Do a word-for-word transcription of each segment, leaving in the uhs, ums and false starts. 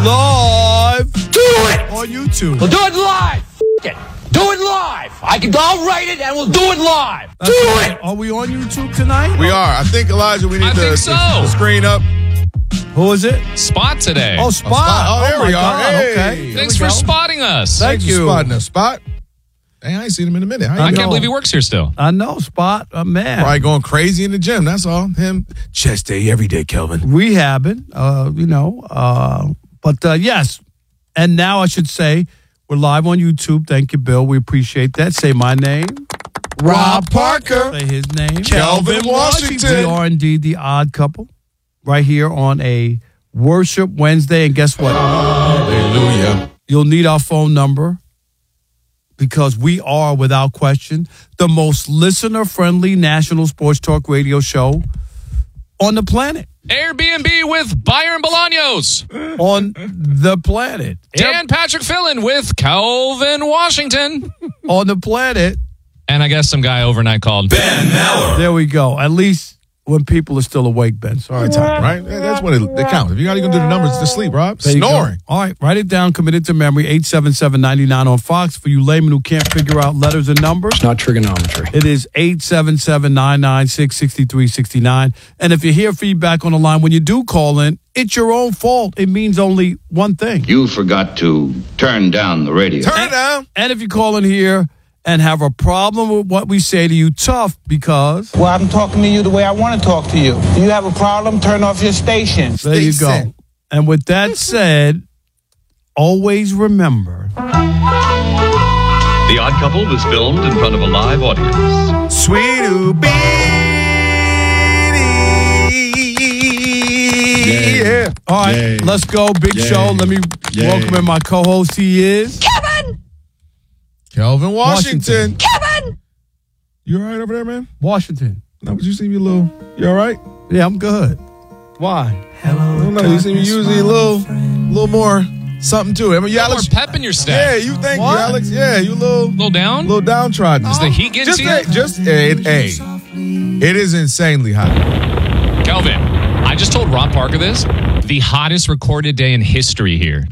live. Do it on YouTube. We'll do it live. F- it. Do it live. I can. I'll write it and we'll do it live. That's do right. it. Are we on YouTube tonight? We are. I think, Elijah, we need I the, think so. the, the screen up. Who is it? Spot today. Oh, Spot. Oh, Spot. Oh, there my we God. are. Hey. Okay. Thanks There for we go. spotting us. Thank Thank you. you. Spotting us. Spot. Hey, I ain't seen him in a minute. How you I doing? can't believe he works here still. I know, Spot. Uh, man. Probably going crazy in the gym. That's all. Him. Chest day every day, Kelvin. Rehabbing, uh, you know. Uh, but uh, yes, and now I should say we're live on YouTube. Thank you, Bill. We appreciate that. Say my name. Rob Parker. Say his name. Kelvin Washington. We are indeed the odd couple right here on a Worship Wednesday. And guess what? Hallelujah. You'll need our phone number because we are, without question, the most listener-friendly national sports talk radio show on the planet. Airbnb with Byron Bolaños. On the planet. Dan Patrick Fillon with Calvin Washington. On the planet. And I guess some guy overnight called Ben Meller. There we go. At least when people are still awake, Ben. Sorry, Tom. Right? That's what it, it counts. If you got to go do the numbers, it's to sleep, Rob. There you go. Snoring. All right, write it down. Commit it to memory. eight seven seven, nine nine on Fox. For you laymen who can't figure out letters and numbers, Not trigonometry. it is eight seven seven, nine nine six, six three six nine. And if you hear feedback on the line, when you do call in, it's your own fault. It means only one thing. You forgot to turn down the radio. Turn it down. And if you call in here and have a problem with what we say to you, tough, because Well, I'm talking to you the way I want to talk to you. You have a problem, turn off your station. there you go. Station. And with that said, always remember. The Odd Couple was filmed in front of a live audience. Sweet Ubi. Yeah. All right, Yay. let's go. Big Yay. show. Let me Yay. welcome in my co-host. He is Kelvin Washington. Washington. You all right over there, man? Washington. No, but you seem a little. You all right? Yeah, I'm good. Why? I don't know. You seem usually a little, little more something to it. I mean, you Got more Alex. pep in your step. Yeah, you think you What? Alex? Yeah, you a little, A little down? little downtrodden. Is the heat getting just to you? a, just a, a, it is insanely hot. Kelvin, I just told Rob Parker this. The hottest recorded day in history here.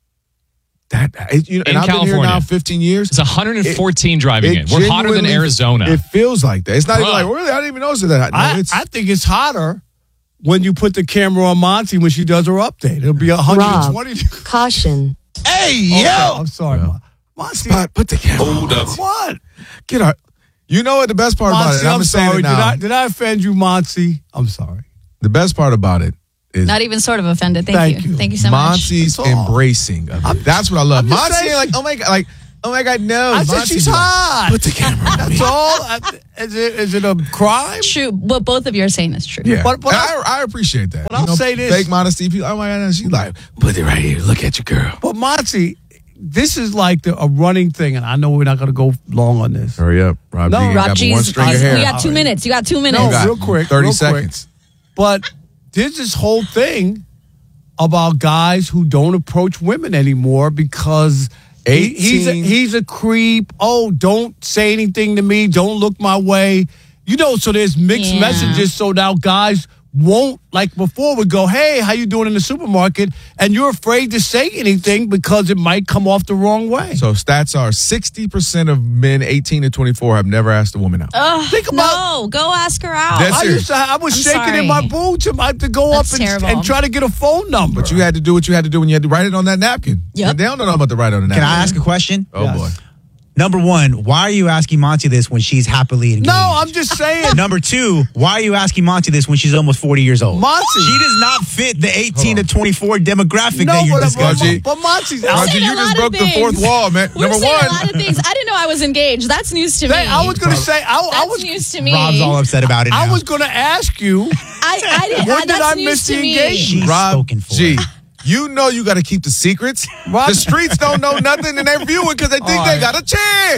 That it, you know, In and I've been here California. now fifteen years. It's one hundred fourteen driving It in. We're hotter than genuinely- Arizona. It feels like that. It's not even Bruh. like really. I didn't even notice it that hot. No, I, it's, I think it's hotter when you put the camera on Monty when she does her update. It'll be one hundred twenty. Caution. hey Okay, yo, I'm sorry, Mon- Monty. Spot, put the camera. Hold up. What? Get our. You know what the best part about it? Monty, and I'm, I'm saying sorry. it Did now. I, did I offend you, Monty? I'm sorry. The best part about it is Not even sort of offended. Thank, Thank you. you. Thank you so much. Monty's That's all. embracing of it. That's what I love. I'm just Monty saying- ain't like, oh my god, like, oh my god, no. I said Monty she's be like, hot. Put the camera on me. That's all. I- Is it, is it a crime? True. What both of you are saying is true. Yeah, But- but And I- I, I appreciate that. but I'll say this. Fake modesty. People, oh my god, she's like, put it right here. Look at your girl. But Monty, this is like the, a running thing, and I know we're not going to go long on this. Hurry up, Rob. No, G ain't Rob got but G's. one string of You hair. got two minutes. You got two minutes. No, got real quick, thirty real quick. seconds. But there's this whole thing about guys who don't approach women anymore because he, he's a, eighteen he's a creep. Oh, don't say anything to me. Don't look my way. You know, so there's mixed Yeah. messages. So now guys won't, like before, would go, hey, how you doing in the supermarket? And you're afraid to say anything because it might come off the wrong way. So stats are sixty percent of men eighteen to twenty-four have never asked a woman out. Ugh, Think about- no, go ask her out. That's I, serious. used to, I was I'm shaking in sorry. my boots and I had to go That's up and, terrible. and try to get a phone number. But you had to do what you had to do when you had to write it on that napkin. Yep. They don't know about to write on the napkin. Can I ask a question? Oh, Yes. boy. Number one, why are you asking Monty this when she's happily engaged? No, I'm just saying. Number two, why are you asking Monty this when she's almost forty years old? Monty. She does not fit the eighteen to twenty-four demographic No, that you're but, discussing. but, but Monty's We're out. Roger, saying you a just lot broke of the fourth things. wall, man. We're Number saying one. a lot of things. I didn't know I was engaged. That's news to me. Hey, I was going to say, I, I That's was news to me. Rob's all upset about it now. I was going to ask you, I, I didn't. When I, did that's I news miss to the me. engagement? She's Rob spoken for. G, you know you got to keep the secrets. Rob- The streets don't know nothing, and they're viewing because they think All they right. got a chance.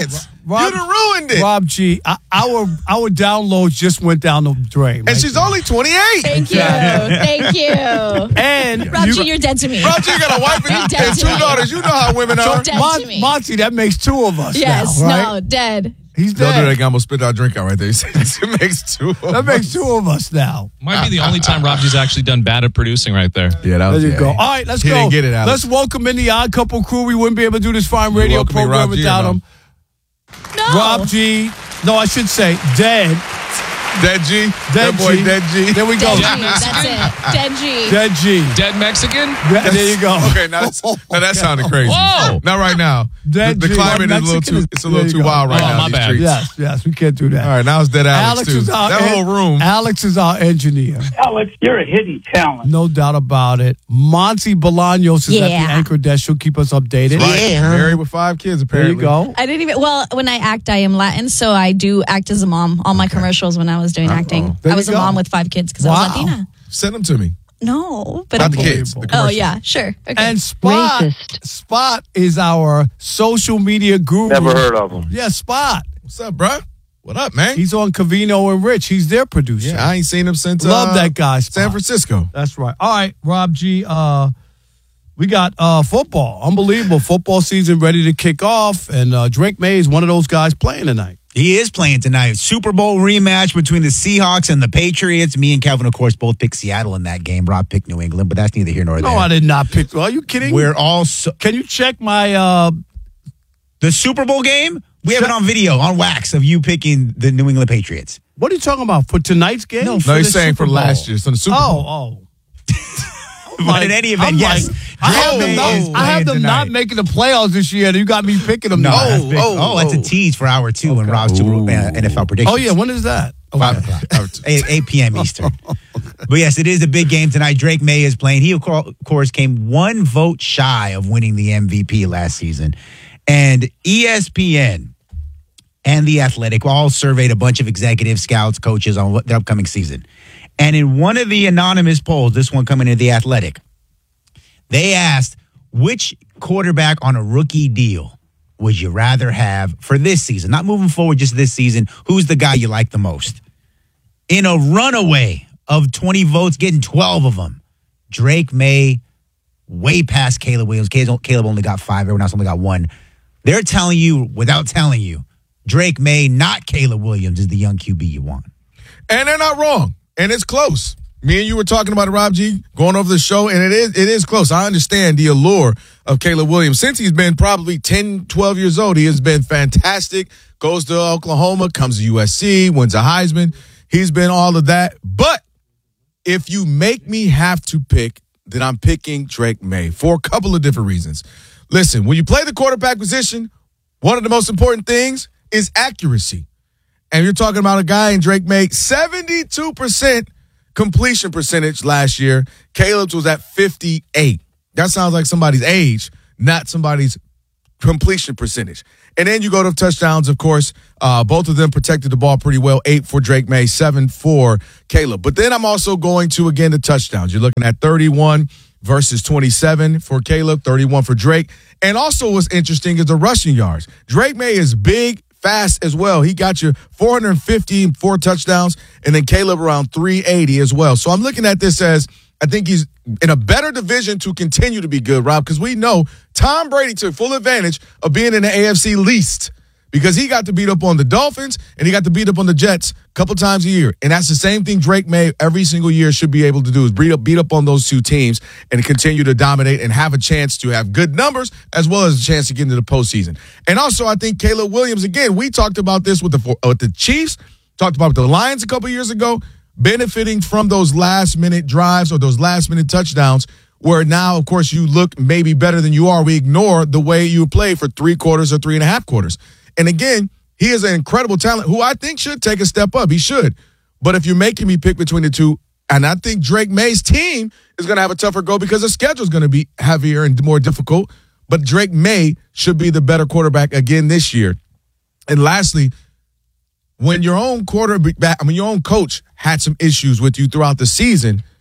Rob, you done ruined it. Rob G, I, our our downloads just went down the drain. and right she's there. only twenty-eight. Thank you. Thank you. And Rob you- G, you're dead to me. Rob G got a wife and, You're dead and to two me. daughters. You know how women are. Dead Mon- to me. Monty, that makes two of us Yes, now, right? no, dead. He's Don't dead. do that again. I'm going to spit our drink out right there. It makes two of That us. makes two of us now. Might be the only time Rob G's actually done bad at producing right there. Yeah, that There was you yeah, go. he- All right, let's he go. didn't get it, Alex. Let's welcome in the Odd Couple crew. We wouldn't be able to do this fine radio welcoming program Rob G or without no? him. No. Rob G. No, I should say dead. Dead G. Dead that boy G. Dead G. There we go. Dead G. That's it. Dead G. Dead G. Dead Mexican? Yeah, there you go. Okay, now, that's, now that sounded crazy. Whoa. Not right now. Dead the the G. climate is a little Mexican too. is- It's a there little you too go. wild right Oh, now. my in these bad. streets. Yes, yes, we can't do that. All right, now it's dead Alex, Alex too. is our That en- whole room. Alex is our engineer. Alex, you're a hidden talent. No doubt about it. Monty Bolaños is at Yeah. the anchor desk. She'll keep us updated. Right. Married with five kids, There apparently. you go. I didn't even. Well, when I act, I am Latin, so I do act as a mom. All my commercials when I was doing acting, There I you was a go. mom with five kids because Wow. I was Latina. Send them to me. No, but Not the okay. kids. The Oh commercials. yeah, sure. Okay. And Spot, Spot is our social media guru. Never heard of him. Yeah, Spot. What's up, bro? What up, man? He's on Cavino and Rich. He's their producer. yeah, I ain't seen him since Love uh, that guy, Spot. San Francisco. That's right. All right, Rob G. Uh, we got uh, football. Unbelievable. Football season ready to kick off. And uh, Drake May is one of those guys playing tonight. He is playing tonight. Super Bowl rematch between the Seahawks and the Patriots. Me and Kevin, of course, both picked Seattle in that game. Rob picked New England, but that's neither here nor there. No, I did not pick. Are you kidding? We're all so, Can you check my uh, the Super Bowl game. We have it on video, on wax, of you picking the New England Patriots. what are you talking about? For tonight's game? No, No, For he's the saying Super for last Bowl. year. So the Super Bowl. Oh, oh. But in any event, I'm yes. like, I have them, Drake May is not, I have playing them not tonight. making the playoffs this year. And you got me picking them No, now. that's big. oh, oh, that's oh. a tease for hour two when Rob's Super Bowl, uh, N F L predictions. Oh, yeah. When is that? Five Okay. o'clock. eight, eight p.m. Eastern. But yes, it is a big game tonight. Drake May is playing. He, of cour- of course, came one vote shy of winning the M V P last season. And E S P N and The Athletic all surveyed a bunch of executive scouts, coaches on what the upcoming season. And in one of the anonymous polls, this one coming in The Athletic, they asked which quarterback on a rookie deal would you rather have for this season? Not moving forward, just this season. Who's the guy you like the most? In a runaway of twenty votes, getting twelve of them, Drake May, way past Caleb Williams. Caleb only got five. Everyone else only got one. They're telling you, without telling you, Drake May, not Caleb Williams, is the young Q B you want. And they're not wrong. And it's close. Me and you were talking about it, Rob G, going over the show, and it is it is close. I understand the allure of Caleb Williams. Since he's been probably ten, twelve years old, he has been fantastic. Goes to Oklahoma, comes to U S C, wins a Heisman. He's been all of that. But if you make me have to pick, then I'm picking Drake May for a couple of different reasons. Listen, when you play the quarterback position, one of the most important things is accuracy. And you're talking about a guy in Drake May, seventy-two percent completion percentage last year. Caleb's was at fifty-eight. That sounds like somebody's age, not somebody's completion percentage. And then you go to touchdowns, of course. Uh, both of them protected the ball pretty well. Eight for Drake May, seven for Caleb. But then I'm also going to, again, the touchdowns. You're looking at thirty-one versus twenty-seven for Caleb, thirty-one for Drake. And also what's interesting is the rushing yards. Drake May is big, fast as well. He got you four hundred fifty, four touchdowns, and then Caleb around three eighty as well. So I'm looking at this as I think he's in a better division to continue to be good, Rob, because we know Tom Brady took full advantage of being in the A F C least because he got to beat up on the Dolphins and he got to beat up on the Jets a couple times a year. And that's the same thing Drake May every single year should be able to do is beat up, beat up on those two teams and continue to dominate and have a chance to have good numbers as well as a chance to get into the postseason. And also, I think Caleb Williams, again, we talked about this with the, with the Chiefs, talked about with the Lions a couple years ago, benefiting from those last-minute drives or those last-minute touchdowns where now, of course, you look maybe better than you are. We ignore the way you play for three quarters or three and a half quarters. And again, he is an incredible talent who I think should take a step up. He should. But if you're making me pick between the two, and I think Drake May's team is going to have a tougher go because the schedule is going to be heavier and more difficult. But Drake May should be the better quarterback again this year. And lastly, when your own quarterback, I mean, your own coach had some issues with you throughout the season,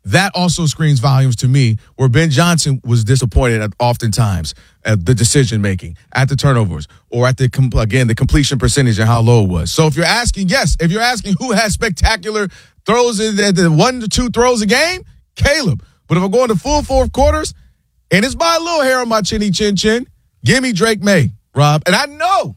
that also screams volumes to me, where Ben Johnson was disappointed at oftentimes at the decision making, at the turnovers, or at the com- again the completion percentage and how low it was. So if you're asking, yes, if you're asking who has spectacular throws in the, the one to two throws a game, Caleb. But if I'm going to full fourth quarters, and it's by a little hair on my chinny chin chin, give me Drake May, Rob. And I know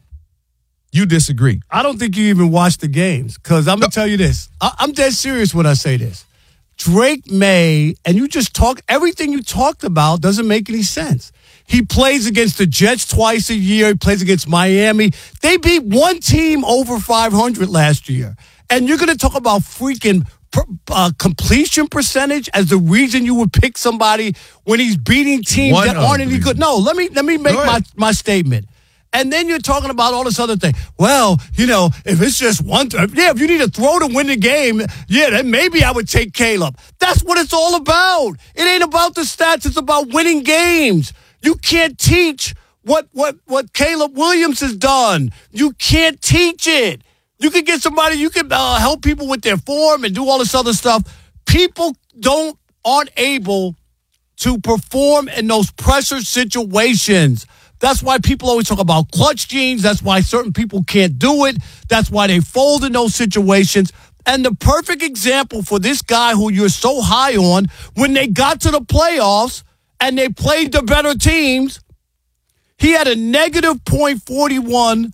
you disagree. I don't think you even watched the games, because I'm going to No. tell you this. I- I'm dead serious when I say this. Drake May, and you just talk, everything you talked about doesn't make any sense. He plays against the Jets twice a year. He plays against Miami. They beat one team over five hundred last year. And you're going to talk about freaking uh, completion percentage as the reason you would pick somebody when he's beating teams One that of aren't the any good. reasons. No, let me let me make Go my, ahead. my statement. And then you're talking about all this other thing. Well, you know, if it's just one, th- yeah, if you need a throw to win the game, yeah, then maybe I would take Caleb. That's what it's all about. It ain't about the stats. It's about winning games. You can't teach what what what Caleb Williams has done. You can't teach it. You can get somebody, you can uh, help people with their form and do all this other stuff. People don't aren't able to perform in those pressure situations. That's why people always talk about clutch genes. That's why certain people can't do it. That's why they fold in those situations. And the perfect example for this guy who you're so high on, when they got to the playoffs and they played the better teams, he had a negative point four one,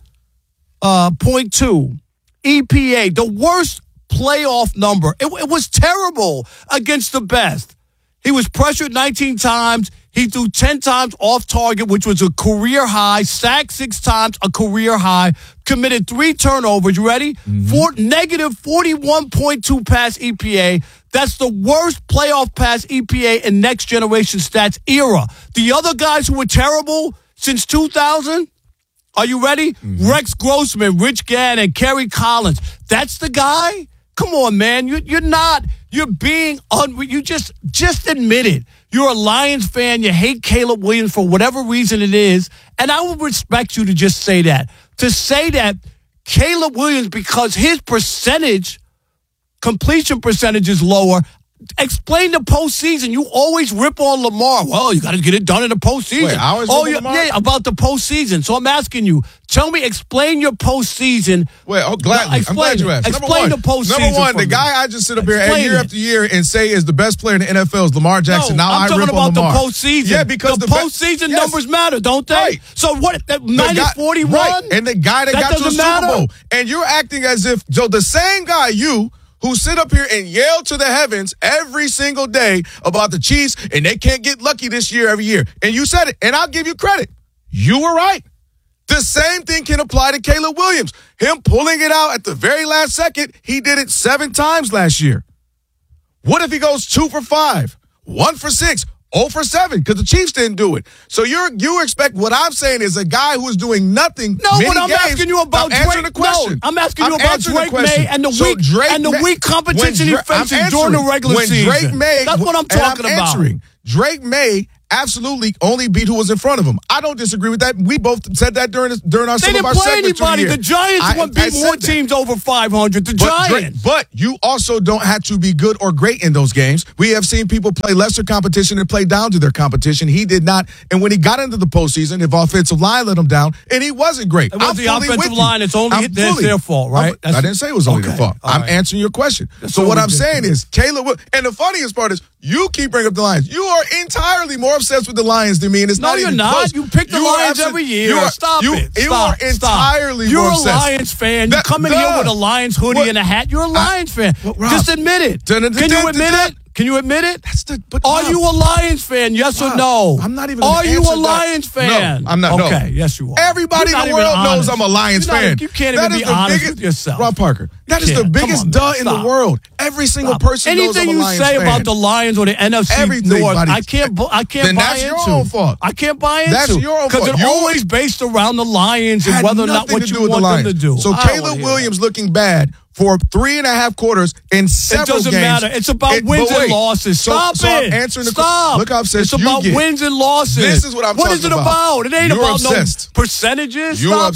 uh, point two E P A, the worst playoff number. It, it was terrible against the best. He was pressured nineteen times. He threw ten times off target, which was a career high. Sacked six times, a career high. Committed three turnovers. You ready? Mm-hmm. Four, negative forty-one point two pass E P A. That's the worst playoff pass E P A in Next Generation Stats era. The other guys who were terrible since two thousand, are you ready? Mm-hmm. Rex Grossman, Rich Gannon, Kerry Collins. That's the guy? Come on, man. You, you're not. You're being un. You just just admit it. You're a Lions fan. You hate Caleb Williams for whatever reason it is, and I would respect you to just say that. To say that Caleb Williams, because his percentage, completion percentage is lower. Explain the postseason. You always rip on Lamar. Well, you got to get it done in the postseason. Wait, I always oh, rip on yeah, Lamar? yeah, about the postseason. So I'm asking you. Tell me, explain your postseason. Well, oh, gladly. Explain I'm glad you it. asked. Explain Number the one, postseason. Number one, for the me. guy I just sit up here and Explain year it. after year and say is the best player in the N F L is Lamar Jackson. No, now I'm I talking rip about on the Lamar. postseason. Yeah, because the, the, postseason yes. numbers matter, don't they? Right. So what? That The ninety guy- forty-one? Right. And the guy that, That got to the doesn't Super matter? Bowl. And you're acting as if, so the same guy, you, who sit up here and yell to the heavens every single day about the Chiefs and they can't get lucky this year every year. And you said it, and I'll give you credit. You were right. The same thing can apply to Caleb Williams. Him pulling it out at the very last second, he did it seven times last year. What if he goes two for five, one for six, oh for seven? Because the Chiefs didn't do it. So you're you expect what I'm saying is a guy who is doing nothing. No, many what I'm games, asking you about I'm answering Drake. the question. No, I'm asking you I'm about answering the Drake question. May and the So weak Drake and the May- weak competition he when Dra- I'm faces during the answering. regular when season. Drake May, That's what I'm and talking I'm about. answering. Drake May absolutely only beat who was in front of him. I don't disagree with that. We both said that during during our They some didn't of our play segments through anybody. year. The Giants I- won I beat said more that. teams over five hundred. The But, Drake- Giants. but you also don't have to be good or great in those games. We have seen people play lesser competition and play down to their competition. He did not. And when he got into the postseason, if offensive line let him down, and he wasn't great. It was I'm the fully offensive with you. line. It's only I'm that's fully- their fault, right? I'm- That's- I didn't say it was only their Okay. fault. All I'm right. answering your question. That's so so what I'm ridiculous. saying is, Caleb, Will- and the funniest part is, you keep bringing up the Lions. You are entirely more obsessed with the Lions than me, and it's No, not you're even not. close. You pick the You are Lions absolute- every year. You are, Stop you, it. You Stop. are Stop. entirely You're more a obsessed. Lions fan. That- you come in duh. here with a Lions hoodie What? and a hat. You're a Lions fan. Well, Rob, Just admit it. dun- dun- Can dun- you admit dun- it? Can you admit it? That's the. But Are Rob, you a Lions fan? Yes or Rob, no? I'm not even gonna Are you answer a that. Lions fan? No, I'm not. No. Okay, yes, you are. Everybody You're in the not even world knows honest. I'm a Lions You're not- fan. you can't That even is be the honest biggest, with yourself. Rob Parker, that You is the can't. Come biggest on, duh man. in the Stop. world. Every single Stop. person knows Anything I'm a you Lions say fan. about the Lions or the N F C Everything, North, buddy. I can't. bu- I can't Then buy that's into. your own fault. I can't buy into. That's your own because fault. it's You- always based around the Lions and Had whether or not nothing what to you do with want the them Lions. to do. So I don't wanna Caleb hear Williams looking bad for three and a half quarters in It several doesn't games. matter. It's about It- wins but wait. and losses. So- Stop so it. I'm answering the Stop. Look how obsessed It's you about get. wins and losses. This is what I'm What talking is it about. about? It ain't You're about obsessed. no percentages. You're Stop obsessed. it.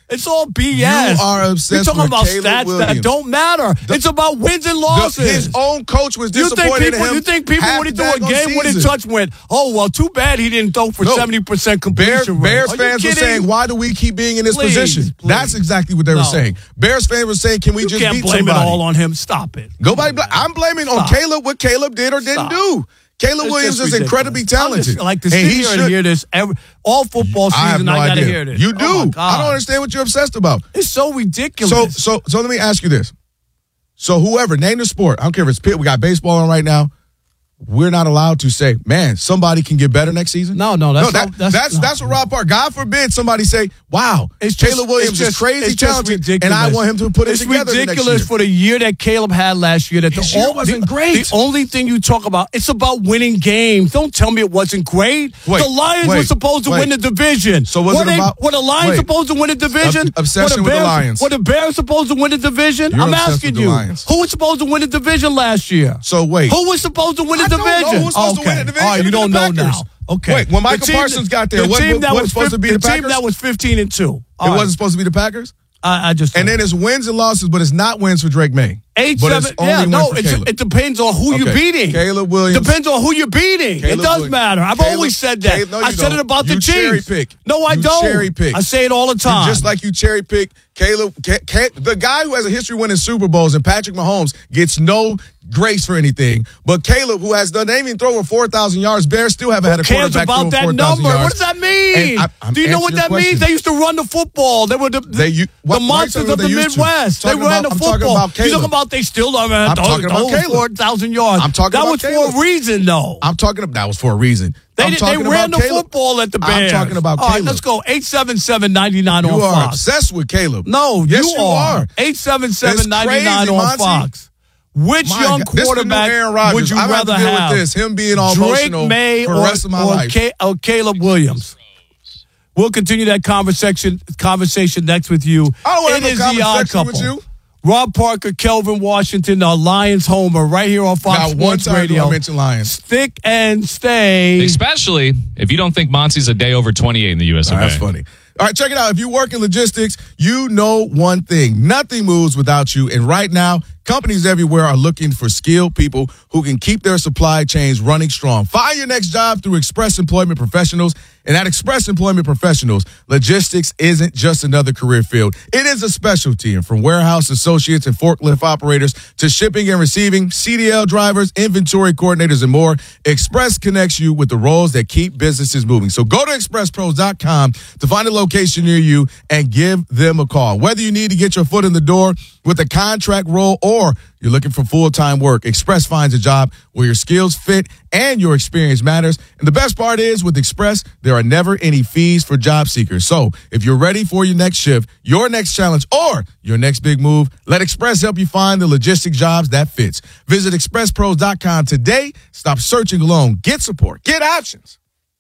It's all B S. You are obsessed You're talking with about Caleb stats Williams. that don't matter. The, it's about wins and losses. The, his own coach was you disappointed think people, in him. You think people when he threw a game-winning touch went, oh, well, too bad he didn't throw for no. seventy percent Bears, completion rate. Bears Are fans you were kidding? saying, why do we keep being in this Please, position? please. That's exactly what they No. were saying. Bears fans were saying, can we you just can't beat blame somebody? it all on him. Stop it. Nobody. Bl- I'm blaming Stop. on Caleb what Caleb did or didn't Stop. do. Caleb It's Williams just is incredibly ridiculous. I'm talented. just like to and sit he here and should- hear this every, all football season. I have no I gotta idea. hear this. You do. Oh my God. I don't understand what you're obsessed about. It's so ridiculous. So, so, so let me ask you this. So, whoever, name the sport. I don't care if it's pit. We got baseball on right now. We're not allowed to say, man, somebody can get better next season. No, no, that's no, that, not- that's- that's no. that's what Rob Park. God forbid somebody say, "Wow, It's just- Caleb Williams it's just- is crazy it's just talented, ridiculous. and I want him to put it's it together." the next ridiculous year. for the year that Caleb had last year. That His the, year all- wasn't the, great. The only thing you talk about, it's about winning games. Don't tell me it wasn't great. Wait, the Lions wait, were supposed to wait. win the division. So was were it they, about- Were the Lions wait. supposed to win the division? Ob- obsession were with the Bears, Lions. Were the Bears supposed to win the division? You're I'm obsessed asking with the you. Lions. Who was supposed to win the division last year? So wait, Who was supposed to win the I don't know division? who was supposed to okay. win the division. All right, you It was don't the know Packers. now. Okay. Wait, when The Michael team Parsons that- got there, the what- team what- that what was supposed to be the the team Packers? that was fifteen and two. it wasn't supposed to be the Packers. I, I just And don't then it's wins and losses, but it's not wins for Drake May. Eight but seven, it's only yeah, win no, for it's, Caleb. it depends on who you're Okay. beating. Caleb Williams. Depends on who you're beating. Caleb it does Williams. matter. I've Caleb- always said that. Caleb- no, I you said don't. it about You the cherry Chiefs. pick. No, I You don't. cherry pick. I say it all the time. Just like you cherry pick Caleb, Ca- Ca- the guy who has a history winning Super Bowls, and Patrick Mahomes gets no grace for anything. But Caleb, who has done, they even throw over four thousand yards, Bears still haven't had a Who cares quarterback about throw that four thousand number? yards. What does that mean? And I- I'm Do you know what answering that your means? question. They used to run the football. They were the, They u- the what- why monsters you of the talking about they used to? Midwest. They Talking ran about- the I'm talking football. about You're Caleb. talking about they still don't have I'm talking about over Caleb. four thousand yards. I'm talking that about was Caleb. for a reason, though. I'm talking about that was for a reason. They, I'm did, they talking ran about the Caleb. football at the Bears. I'm talking about All right, Caleb. let's go. eight seven seven, nine nine You on are Fox. obsessed with Caleb. No, yes, you, you are. are. eight seven seven, nine nine It's crazy, on Monty. Fox. Which My young God. This the new quarterback Aaron Rodgers. would you I'm rather have to deal have? with this, him being all Drake emotional May for or, the rest of my or, life. Ca- or Caleb Williams? We'll continue that conversation conversation next with you. I don't want It to is have no the Odd conversation with Couple. you. Rob Parker, Kelvin Washington, our Lions homer, right here on Fox Now, one Sports time do Radio. I mention Lions. Stick and stay. Especially if you don't think Monty's a day over twenty-eight in the U S of A. That's funny. All right, check it out. If you work in logistics, you know one thing. Nothing moves without you. And right now, companies everywhere are looking for skilled people who can keep their supply chains running strong. Find your next job through Express Employment Professionals. And at Express Employment Professionals, logistics isn't just another career field. It is a specialty. And from warehouse associates and forklift operators to shipping and receiving, C D L drivers, inventory coordinators, and more, Express connects you with the roles that keep businesses moving. So go to express pros dot com to find a location near you and give them a call. Whether you need to get your foot in the door with a contract role or you're looking for full-time work, Express finds a job where your skills fit and your experience matters. And the best part is with Express, there are never any fees for job seekers. So if you're ready for your next shift, your next challenge, or your next big move, let Express help you find the logistic jobs that fits. Visit express pros dot com today. Stop searching alone. Get support. Get options.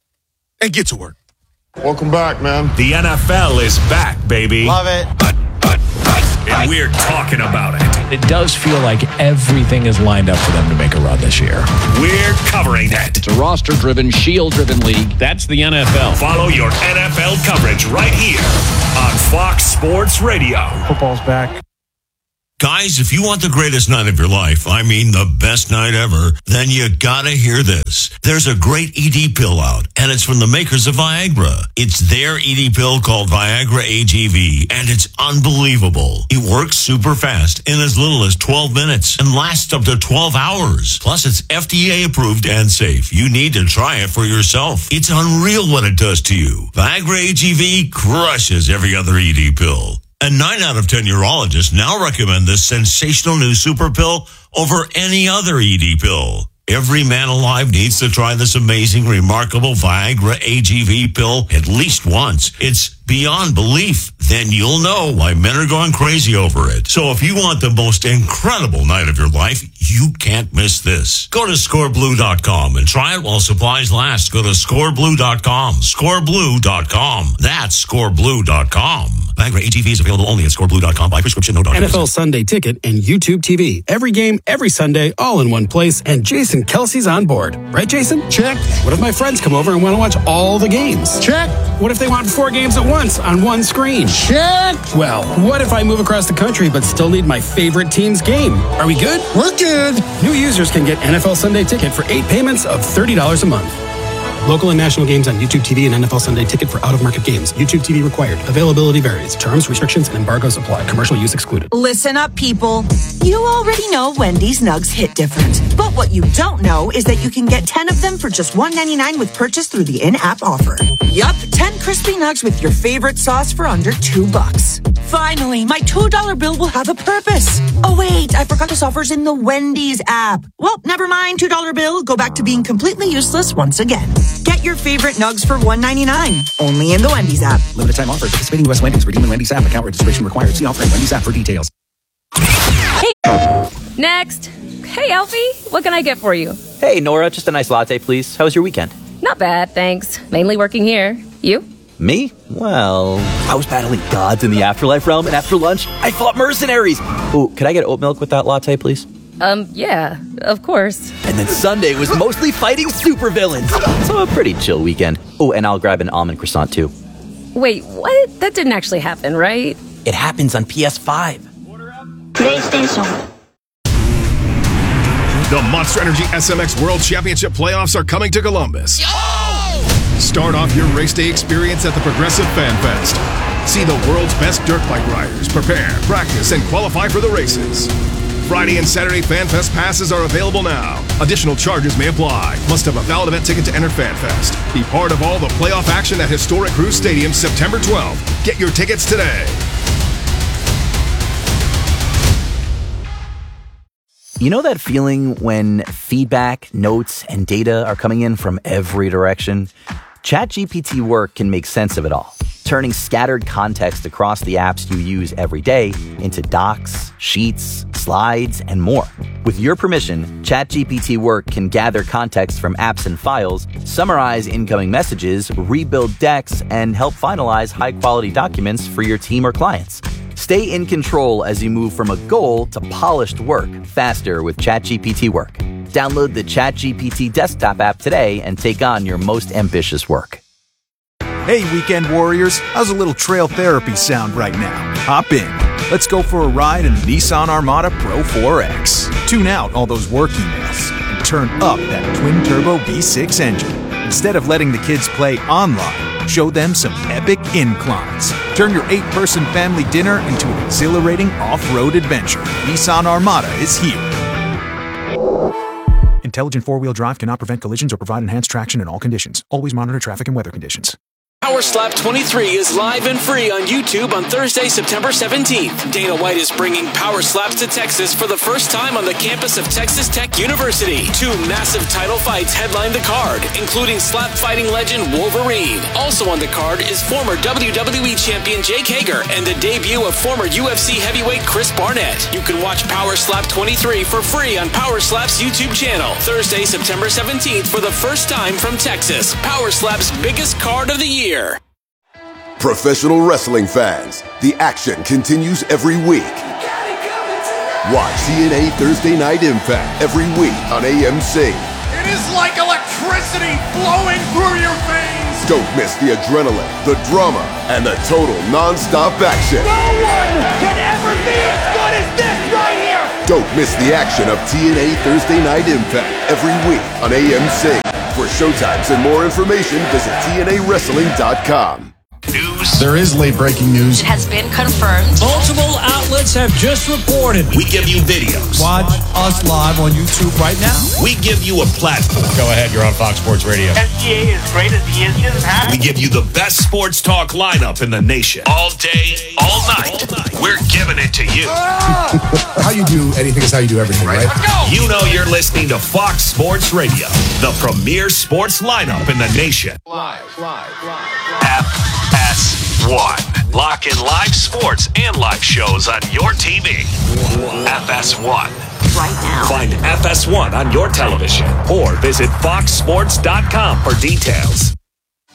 And get to work. Welcome back, man. The N F L is back, baby. Love it. And we're talking about it. It does feel like everything is lined up for them to make a run this year. We're covering it. It's a roster-driven, shield-driven league. That's the N F L. Follow your N F L coverage right here on Fox Sports Radio. Football's back. Guys, if you want the greatest night of your life, I mean the best night ever, then you gotta hear this. There's a great E D pill out, and it's from the makers of Viagra. It's their E D pill called Viagra A G V, and it's unbelievable. It works super fast in as little as twelve minutes and lasts up to twelve hours. Plus, it's F D A approved and safe. You need to try it for yourself. It's unreal what it does to you. Viagra A G V crushes every other E D pill. And nine out of ten urologists now recommend this sensational new super pill over any other E D pill. Every man alive needs to try this amazing, remarkable Viagra A G V pill at least once. It's beyond belief. Then you'll know why men are going crazy over it. So if you want the most incredible night of your life, you can't miss this. Go to score blue dot com and try it while supplies last. Go to score blue dot com. score blue dot com. That's score blue dot com. Viagra A G V is available only at score blue dot com by prescription, no doctor. N F L Sunday Ticket and YouTube T V. Every game, every Sunday, all in one place. And Jason Kelsey's on board. Right, Jason? Check. What if my friends come over and want to watch all the games? Check. What if they want four games at once on one screen? Check. Well, what if I move across the country but still need my favorite team's game? Are we good? We're good. New users can get N F L Sunday Ticket for eight payments of thirty dollars a month. Local and national games on YouTube T V and N F L Sunday Ticket for out-of-market games. YouTube T V required. Availability varies. Terms, restrictions, and embargoes apply. Commercial use excluded. Listen up, people. You already know Wendy's Nugs hit different. But what you don't know is that you can get ten of them for just one ninety-nine with purchase through the in-app offer. Yup, ten crispy nugs with your favorite sauce for under two bucks. Finally, my two dollar bill will have a purpose. Oh, wait, I forgot this offer's in the Wendy's app. Well, never mind, two dollar bill. Go back to being completely useless once again. Get your favorite nugs for one ninety-nine. Only in the Wendy's app. Limited time offer. Participating U S Wendy's. Redeem in Wendy's app. Account registration required. See offer in Wendy's app for details. Hey. Next. Hey, Alfie. What can I get for you? Hey, Nora. Just a nice latte, please. How was your weekend? Not bad, thanks. Mainly working here. You? Me? Well, I was battling gods in the afterlife realm, and after lunch, I fought mercenaries. Ooh, could I get oat milk with that latte, please? Um, yeah, of course. And then Sunday was mostly fighting supervillains. So a pretty chill weekend. Oh, and I'll grab an almond croissant, too. Wait, what? That didn't actually happen, right? It happens on P S five. PlayStation. The Monster Energy S M X World Championship playoffs are coming to Columbus. Yo! Start off your race day experience at the Progressive Fan Fest. See the world's best dirt bike riders prepare, practice, and qualify for the races. Friday and Saturday Fan Fest passes are available now. Additional charges may apply. Must have a valid event ticket to enter Fan Fest. Be part of all the playoff action at Historic Cruise Stadium September twelfth. Get your tickets today. You know that feeling when feedback, notes, and data are coming in from every direction? ChatGPT Work can make sense of it all, turning scattered context across the apps you use every day into docs, sheets, slides, and more. With your permission, ChatGPT Work can gather context from apps and files, summarize incoming messages, rebuild decks, and help finalize high-quality documents for your team or clients. Stay in control as you move from a goal to polished work faster with ChatGPT Work. Download the ChatGPT desktop app today and take on your most ambitious work. Hey, weekend warriors. How's a little trail therapy sound right now? Hop in. Let's go for a ride in the Nissan Armada Pro four X. Tune out all those work emails and turn up that twin-turbo V six engine. Instead of letting the kids play online, show them some epic inclines. Turn your eight-person family dinner into an exhilarating off-road adventure. Nissan Armada is here. Intelligent four-wheel drive cannot prevent collisions or provide enhanced traction in all conditions. Always monitor traffic and weather conditions. Power Slap twenty-three is live and free on YouTube on Thursday, September seventeenth. Dana White is bringing Power Slaps to Texas for the first time on the campus of Texas Tech University. Two massive title fights headline the card, including slap fighting legend Wolverine. Also on the card is former W W E champion Jake Hager and the debut of former U F C heavyweight Chris Barnett. You can watch Power Slap twenty-three for free on Power Slap's YouTube channel. Thursday, September seventeenth for the first time from Texas. Power Slap's biggest card of the year. Professional wrestling fans, the action continues every week. Watch T N A Thursday Night Impact every week on A M C. It is like electricity flowing through your veins. Don't miss the adrenaline, the drama, and the total non-stop action. No one can ever be as good as this right here. Don't miss the action of T N A Thursday Night Impact every week on A M C. For showtimes and more information, visit T N A wrestling dot com. News. There is late breaking news. It has been confirmed. Multiple outlets have just reported. We give you videos. Watch us live on YouTube right now. We give you a platform. Go ahead, you're on Fox Sports Radio. S G A is great as he is just happy. We give you the best sports talk lineup in the nation. All day, all night. All night. We're giving it to you. How you do anything is how you do everything, right? right? You know you're listening to Fox Sports Radio, the premier sports lineup in the nation. Live, live, live. F S one. Lock in live sports and live shows on your T V. F S one. Right now. Find F S one on your television or visit fox sports dot com for details.